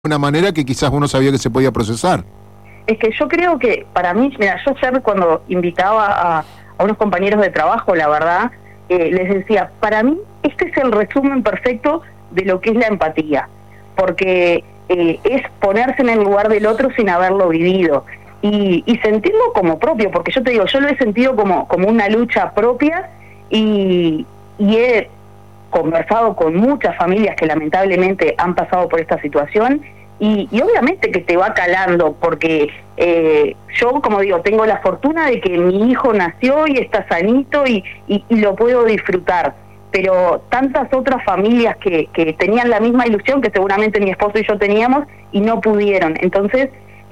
una manera que quizás uno sabía que se podía procesar. Es que yo creo que, para mí, mira, yo ayer cuando invitaba a unos compañeros de trabajo, la verdad, les decía, para mí este es el resumen perfecto de lo que es la empatía, porque es ponerse en el lugar del otro sin haberlo vivido, y sentirlo como propio, porque yo te digo, yo lo he sentido como una lucha propia, y he conversado con muchas familias que lamentablemente han pasado por esta situación, y obviamente que te va calando, porque yo, como digo, tengo la fortuna de que mi hijo nació y está sanito y lo puedo disfrutar, pero tantas otras familias que tenían la misma ilusión que seguramente mi esposo y yo teníamos y no pudieron. Entonces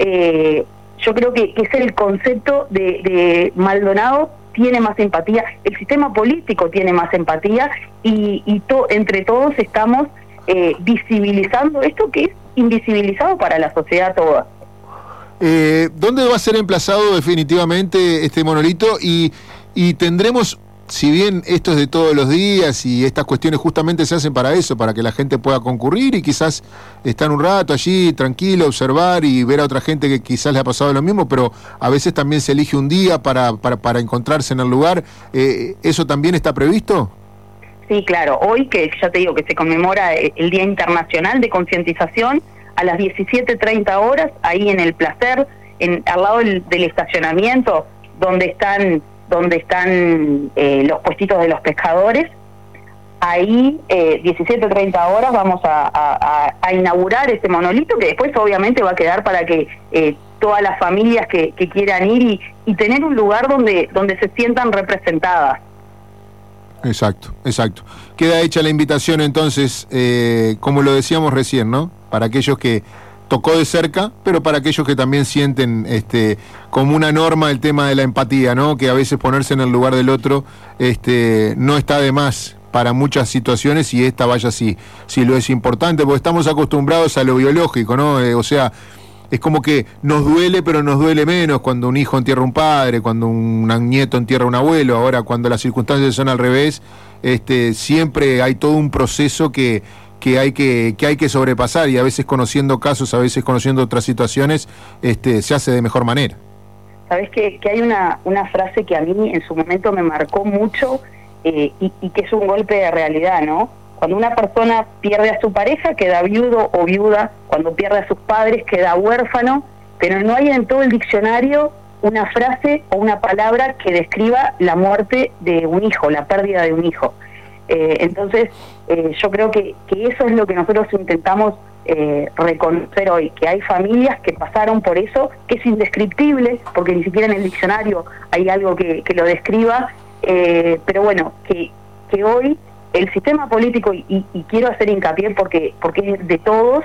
yo creo que es el concepto de Maldonado tiene más empatía, el sistema político tiene más empatía, y entre todos estamos visibilizando esto que es invisibilizado para la sociedad toda. ¿Dónde va a ser emplazado definitivamente este monolito? Y tendremos, si bien esto es de todos los días y estas cuestiones justamente se hacen para eso, para que la gente pueda concurrir y quizás estar un rato allí tranquilo, observar y ver a otra gente que quizás le ha pasado lo mismo, pero a veces también se elige un día para encontrarse en el lugar. ¿Eso también está previsto? Sí, claro. Hoy, que ya te digo que se conmemora el Día Internacional de Concientización, a las 17:30 horas, ahí en el Placer, al lado del estacionamiento, donde están los puestitos de los pescadores, ahí 17:30 horas vamos a inaugurar este monolito, que después obviamente va a quedar para que todas las familias que quieran ir y tener un lugar donde se sientan representadas. Exacto. Queda hecha la invitación entonces, como lo decíamos recién, ¿no? Para aquellos que tocó de cerca, pero para aquellos que también sienten como una norma el tema de la empatía, ¿no? Que a veces ponerse en el lugar del otro no está de más para muchas situaciones, y esta vaya si lo es importante, porque estamos acostumbrados a lo biológico, ¿no? O sea, es como que nos duele, pero nos duele menos cuando un hijo entierra a un padre, cuando un nieto entierra a un abuelo. Ahora, cuando las circunstancias son al revés, siempre hay todo un proceso que hay que sobrepasar, y a veces conociendo casos, a veces conociendo otras situaciones, se hace de mejor manera. Sabés que hay una frase que a mí en su momento me marcó mucho, y que es un golpe de realidad, ¿no? Cuando una persona pierde a su pareja, queda viudo o viuda. Cuando pierde a sus padres, queda huérfano. Pero no hay en todo el diccionario una frase o una palabra que describa la muerte de un hijo, la pérdida de un hijo. Entonces, yo creo que eso es lo que nosotros intentamos reconocer hoy, que hay familias que pasaron por eso, que es indescriptible, porque ni siquiera en el diccionario hay algo que lo describa, pero bueno, que hoy el sistema político, y quiero hacer hincapié porque es de todos,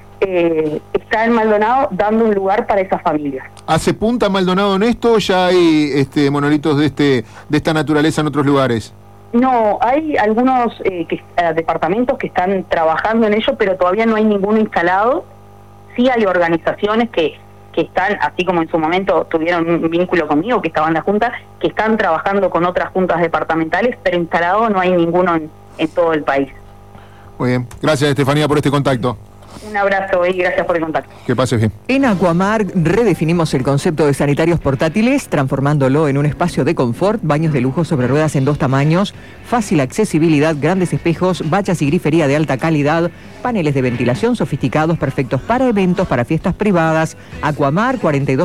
está en Maldonado dando un lugar para esas familias. ¿Hace punta Maldonado en esto o ya hay monolitos de esta naturaleza en otros lugares? No, hay algunos departamentos que están trabajando en ello, pero todavía no hay ninguno instalado. Sí hay organizaciones que están, así como en su momento tuvieron un vínculo conmigo, que estaban en la Junta, que están trabajando con otras juntas departamentales, pero instalado no hay ninguno en todo el país. Muy bien, gracias Estefanía por este contacto. Un abrazo y gracias por el contacto. Que pases bien. En Aquamar redefinimos el concepto de sanitarios portátiles, transformándolo en un espacio de confort, baños de lujo sobre ruedas en 2 tamaños, fácil accesibilidad, grandes espejos, bañas y grifería de alta calidad, paneles de ventilación sofisticados, perfectos para eventos, para fiestas privadas. Aquamar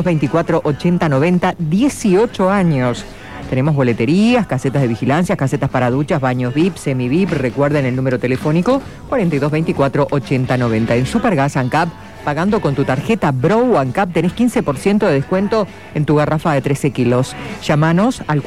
4224-8090, 18 años. Tenemos boleterías, casetas de vigilancia, casetas para duchas, baños VIP, semi-VIP. Recuerden el número telefónico 4224-8090. En Supergas ANCAP, pagando con tu tarjeta Bro ANCAP, tenés 15% de descuento en tu garrafa de 13 kilos. Llámanos al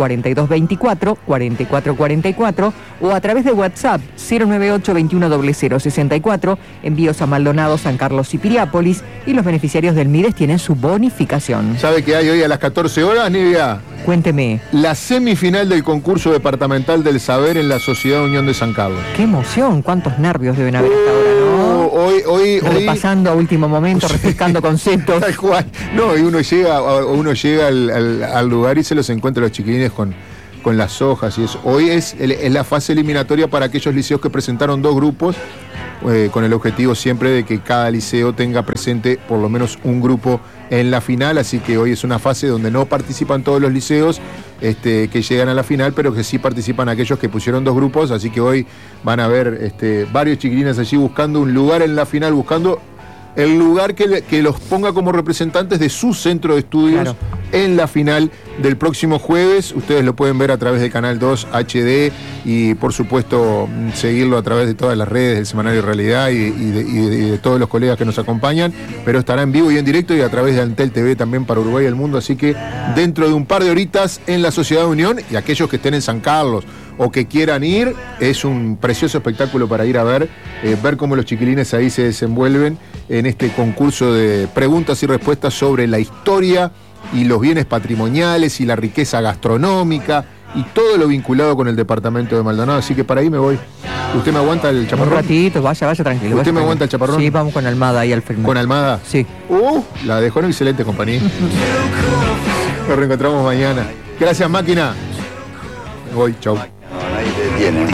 4224-4444 o a través de WhatsApp 098-210064. Envíos a Maldonado, San Carlos y Piriápolis, y los beneficiarios del MIDES tienen su bonificación. ¿Sabe qué hay hoy a las 14 horas, Nidia? Cuénteme. La semifinal del concurso departamental del saber en la Sociedad Unión de San Carlos. ¡Qué emoción! ¿Cuántos nervios deben haber hasta ahora, no? Hoy pasando a último momento, refrescando conceptos. Tal cual. No, y uno llega al lugar y se los encuentra los chiquilines con las hojas y eso. Hoy es la fase eliminatoria para aquellos liceos que presentaron 2 grupos con el objetivo siempre de que cada liceo tenga presente por lo menos un grupo en la final, así que hoy es una fase donde no participan todos los liceos que llegan a la final, pero que sí participan aquellos que pusieron 2 grupos, así que hoy van a ver varios chiquilines allí buscando un lugar en la final, buscando el lugar que los ponga como representantes de su centro de estudios, claro, en la final del próximo jueves. Ustedes lo pueden ver a través de Canal 2 HD y por supuesto seguirlo a través de todas las redes del Semanario Realidad y de todos los colegas que nos acompañan, pero estará en vivo y en directo y a través de Antel TV también para Uruguay y el mundo, así que dentro de un par de horitas en la Sociedad de Unión, y aquellos que estén en San Carlos o que quieran ir, es un precioso espectáculo para ir a ver cómo los chiquilines ahí se desenvuelven en este concurso de preguntas y respuestas sobre la historia y los bienes patrimoniales y la riqueza gastronómica y todo lo vinculado con el departamento de Maldonado, así que para ahí me voy. ¿Usted me aguanta el chaparrón? Un ratito, vaya tranquilo. ¿Usted me aguanta el chaparrón? Sí, vamos con Almada ahí al frente. ¿Con Almada? Sí. La dejó en excelente compañía. Nos reencontramos mañana. Gracias, máquina. Me voy, chau. Ahí te tienen.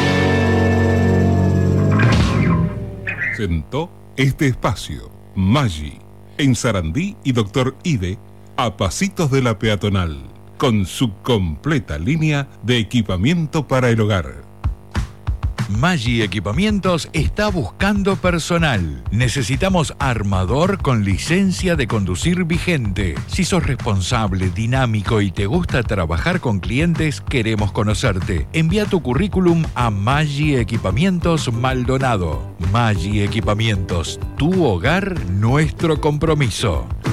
Presentó este espacio Maggi en Sarandí y Doctor Ide, a pasitos de la peatonal, con su completa línea de equipamiento para el hogar. Maggi Equipamientos está buscando personal. Necesitamos armador con licencia de conducir vigente. Si sos responsable, dinámico y te gusta trabajar con clientes, queremos conocerte. Envía tu currículum a Maggi Equipamientos Maldonado. Maggi Equipamientos, tu hogar, nuestro compromiso.